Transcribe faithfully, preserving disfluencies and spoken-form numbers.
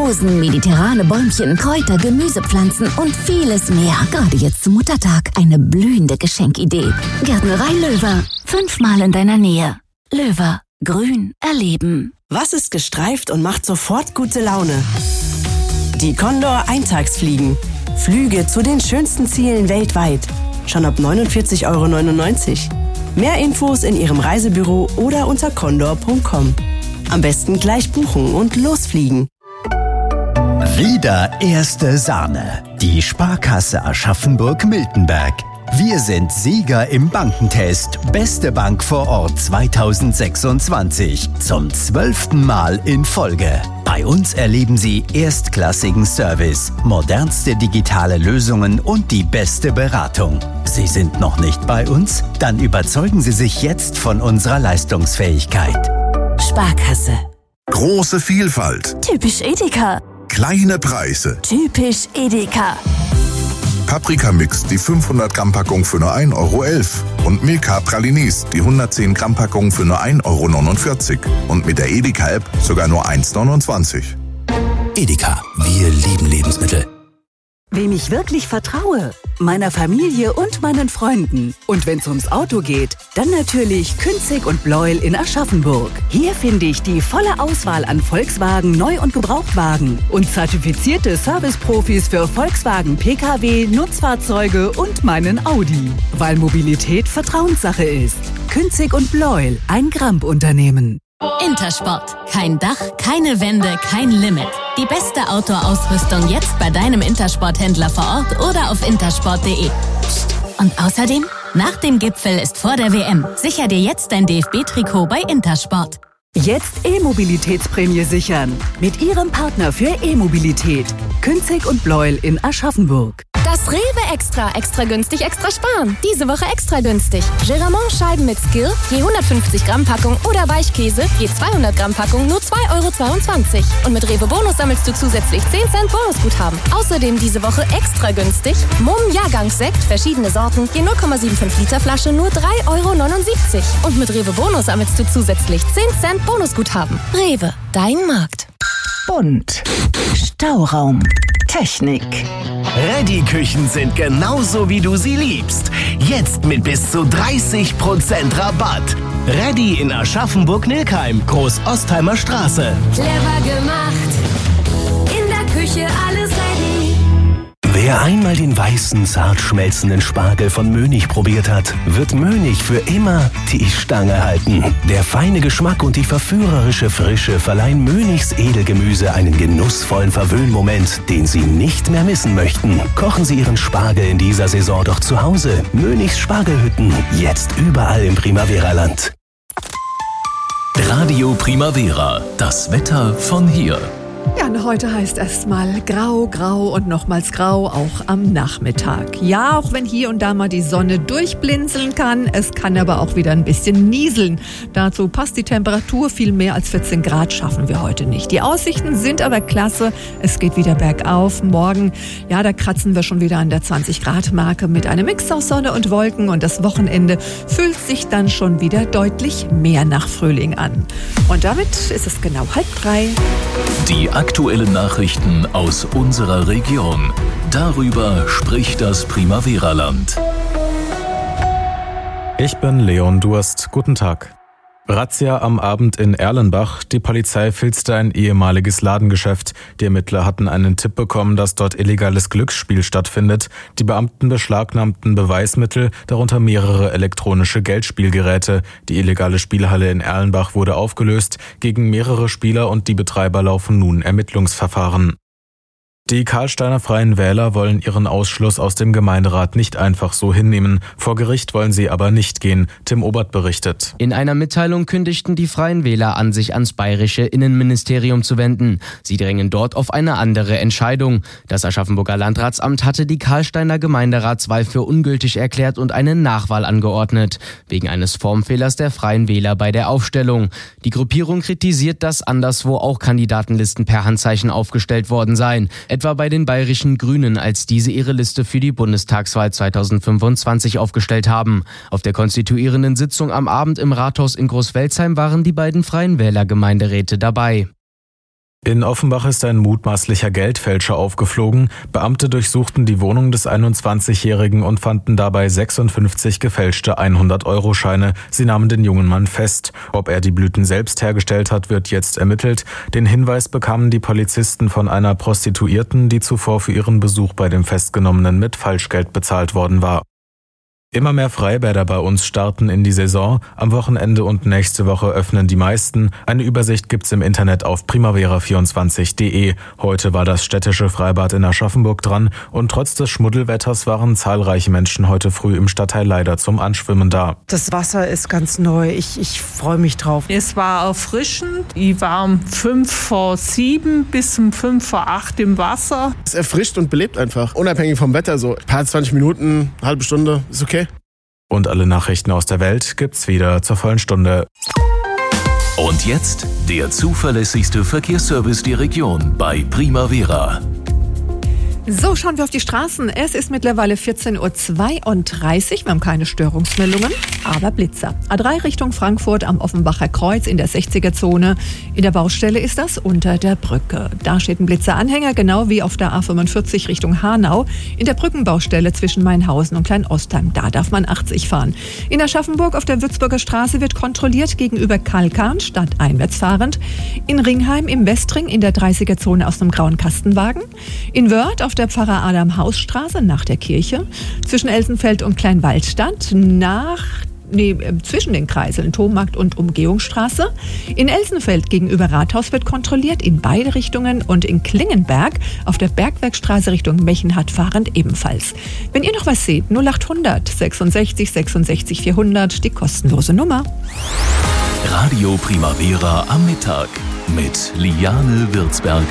Rosen, mediterrane Bäumchen, Kräuter, Gemüsepflanzen und vieles mehr. Gerade jetzt zum Muttertag eine blühende Geschenkidee. Gärtnerei Löwer. Fünfmal in deiner Nähe. Löwer. Grün erleben. Was ist gestreift und macht sofort gute Laune? Die Condor Eintagsfliegen. Flüge zu den schönsten Zielen weltweit. Schon ab neunundvierzig Euro neunundneunzig. Mehr Infos in Ihrem Reisebüro oder unter condor punkt com. Am besten gleich buchen und losfliegen. Wieder erste Sahne. Die Sparkasse Aschaffenburg-Miltenberg. Wir sind Sieger im Bankentest. Beste Bank vor Ort zweitausendsechsundzwanzig. Zum zwölften Mal in Folge. Bei uns erleben Sie erstklassigen Service, modernste digitale Lösungen und die beste Beratung. Sie sind noch nicht bei uns? Dann überzeugen Sie sich jetzt von unserer Leistungsfähigkeit. Sparkasse. Große Vielfalt. Typisch Edeka. Kleine Preise. Typisch Edeka. Paprikamix, die fünfhundert Gramm Packung für nur ein Euro elf. Und Milka Pralinis, die hundertzehn Gramm Packung für nur ein Euro neunundvierzig. Und mit der Edeka-App sogar nur eins neunundzwanzig. Edeka, wir lieben Lebensmittel. Wem ich wirklich vertraue? Meiner Familie und meinen Freunden. Und wenn es ums Auto geht, dann natürlich Künzig und Bleuel in Aschaffenburg. Hier finde ich die volle Auswahl an Volkswagen Neu- und Gebrauchtwagen und zertifizierte Serviceprofis für Volkswagen P K W, Nutzfahrzeuge und meinen Audi. Weil Mobilität Vertrauenssache ist. Künzig und Bleuel, ein Gramp-Unternehmen. Intersport. Kein Dach, keine Wände, kein Limit. Die beste Outdoor-Ausrüstung jetzt bei deinem Intersport-Händler vor Ort oder auf intersport punkt de. Psst. Und außerdem, nach dem Gipfel ist vor der W M. Sicher dir jetzt dein D F B-Trikot bei Intersport. Jetzt E-Mobilitätsprämie sichern. Mit Ihrem Partner für E-Mobilität. Künzig und Bleuel in Aschaffenburg. Das Rewe Extra. Extra günstig, extra sparen. Diese Woche extra günstig. Geramont-Scheiben mit Skill, je hundertfünfzig Gramm Packung oder Weichkäse, je zweihundert Gramm Packung, nur zwei Euro zweiundzwanzig. Und mit Rewe Bonus sammelst du zusätzlich zehn Cent Bonusguthaben. Außerdem diese Woche extra günstig. Mumm Jahrgangssekt, verschiedene Sorten, je null Komma fünfundsiebzig Liter Flasche, nur drei Euro neunundsiebzig. Und mit Rewe Bonus sammelst du zusätzlich zehn Cent Bonusguthaben. Rewe, dein Markt. Bunt. Stauraum. Technik. Reddy-Küchen sind genauso, wie du sie liebst. Jetzt mit bis zu dreißig Prozent Rabatt. Reddy in Aschaffenburg-Nilkheim, Groß-Ostheimer Straße. Clever gemacht. In der Küche alles ready. Wer einmal den weißen, zart schmelzenden Spargel von Mönig probiert hat, wird Mönig für immer die Stange halten. Der feine Geschmack und die verführerische Frische verleihen Mönigs Edelgemüse einen genussvollen Verwöhnmoment, den Sie nicht mehr missen möchten. Kochen Sie Ihren Spargel in dieser Saison doch zu Hause. Mönigs Spargelhütten, jetzt überall im Primavera-Land. Radio Primavera, das Wetter von hier. Ja, und heute heißt erstmal grau, grau und nochmals grau, auch am Nachmittag. Ja, auch wenn hier und da mal die Sonne durchblinzeln kann, es kann aber auch wieder ein bisschen nieseln. Dazu passt die Temperatur, viel mehr als vierzehn Grad schaffen wir heute nicht. Die Aussichten sind aber klasse, es geht wieder bergauf. Morgen, ja, da kratzen wir schon wieder an der zwanzig Grad Marke mit einem Mix aus Sonne und Wolken und das Wochenende fühlt sich dann schon wieder deutlich mehr nach Frühling an. Und damit ist es genau halb drei. Die aktuellen Nachrichten aus unserer Region. Darüber spricht das Primavera-Land. Ich bin Leon Durst. Guten Tag. Razzia am Abend in Erlenbach. Die Polizei filzte ein ehemaliges Ladengeschäft. Die Ermittler hatten einen Tipp bekommen, dass dort illegales Glücksspiel stattfindet. Die Beamten beschlagnahmten Beweismittel, darunter mehrere elektronische Geldspielgeräte. Die illegale Spielhalle in Erlenbach wurde aufgelöst. Gegen mehrere Spieler und die Betreiber laufen nun Ermittlungsverfahren. Die Karlsteiner Freien Wähler wollen ihren Ausschluss aus dem Gemeinderat nicht einfach so hinnehmen. Vor Gericht wollen sie aber nicht gehen. Tim Obert berichtet. In einer Mitteilung kündigten die Freien Wähler an, sich ans bayerische Innenministerium zu wenden. Sie drängen dort auf eine andere Entscheidung. Das Aschaffenburger Landratsamt hatte die Karlsteiner Gemeinderatswahl für ungültig erklärt und eine Nachwahl angeordnet. Wegen eines Formfehlers der Freien Wähler bei der Aufstellung. Die Gruppierung kritisiert, dass anderswo auch Kandidatenlisten per Handzeichen aufgestellt worden seien. Etwa bei den bayerischen Grünen, als diese ihre Liste für die Bundestagswahl zweitausendfünfundzwanzig aufgestellt haben. Auf der konstituierenden Sitzung am Abend im Rathaus in Großwelzheim waren die beiden Freien Wähler Gemeinderäte dabei. In Offenbach ist ein mutmaßlicher Geldfälscher aufgeflogen. Beamte durchsuchten die Wohnung des einundzwanzigjährigen und fanden dabei sechsundfünfzig gefälschte hundert-Euro-Scheine. Sie nahmen den jungen Mann fest. Ob er die Blüten selbst hergestellt hat, wird jetzt ermittelt. Den Hinweis bekamen die Polizisten von einer Prostituierten, die zuvor für ihren Besuch bei dem Festgenommenen mit Falschgeld bezahlt worden war. Immer mehr Freibäder bei uns starten in die Saison. Am Wochenende und nächste Woche öffnen die meisten. Eine Übersicht gibt's im Internet auf primavera vierundzwanzig punkt de. Heute war das städtische Freibad in Aschaffenburg dran und trotz des Schmuddelwetters waren zahlreiche Menschen heute früh im Stadtteil Leider zum Anschwimmen da. Das Wasser ist ganz neu. Ich, ich freue mich drauf. Es war erfrischend. Ich war um fünf vor sieben bis um fünf vor acht im Wasser. Es erfrischt und belebt einfach. Unabhängig vom Wetter. So ein paar zwanzig Minuten, halbe Stunde ist okay. Und alle Nachrichten aus der Welt gibt's wieder zur vollen Stunde. Und jetzt der zuverlässigste Verkehrsservice der Region bei Primavera. So, schauen wir auf die Straßen. Es ist mittlerweile vierzehn Uhr zweiunddreißig. Wir haben keine Störungsmeldungen, aber Blitzer. A drei Richtung Frankfurt am Offenbacher Kreuz in der sechziger-Zone. In der Baustelle ist das unter der Brücke. Da steht ein Blitzeranhänger, genau wie auf der A fünfundvierzig Richtung Hanau. In der Brückenbaustelle zwischen Mainhausen und Kleinostheim. Da darf man achtzig fahren. In Aschaffenburg auf der Würzburger Straße wird kontrolliert gegenüber Kalkan, stadteinwärts fahrend. In Ringheim im Westring in der dreißiger-Zone aus einem grauen Kastenwagen. In Wörth auf der Pfarrer Adam Hausstraße nach der Kirche, zwischen Elsenfeld und Kleinwaldstadt, nach Nee, zwischen den Kreiseln Thommarkt und Umgehungsstraße. In Elsenfeld gegenüber Rathaus wird kontrolliert, in beide Richtungen, und in Klingenberg auf der Bergwerkstraße Richtung Mechenhardt fahrend ebenfalls. Wenn ihr noch was seht, null achthundert sechsundsechzig sechsundsechzig vierhundert, die kostenlose Nummer. Radio Primavera am Mittag mit Liane Würzberger.